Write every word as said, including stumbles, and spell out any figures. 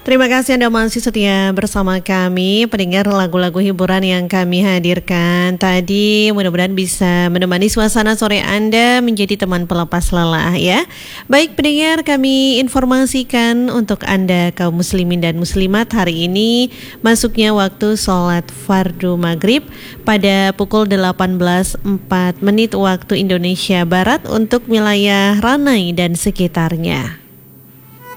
Terima kasih Anda masih setia bersama kami, pendengar lagu-lagu hiburan yang kami hadirkan tadi. Mudah-mudahan bisa menemani suasana sore Anda menjadi teman pelepas lelah ya. Baik pendengar, kami informasikan untuk Anda kaum muslimin dan muslimat, hari ini masuknya waktu sholat fardu maghrib pada pukul delapan belas empat menit waktu Indonesia Barat untuk wilayah Ranai dan sekitarnya.